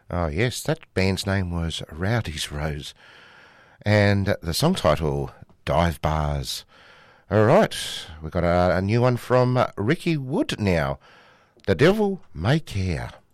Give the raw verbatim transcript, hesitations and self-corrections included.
Oh, yes, that band's name was Rowdy's Rose. And the song title, Dive Bars. All right, we've got a, a new one from Ricky Wood now. The Devil May Care.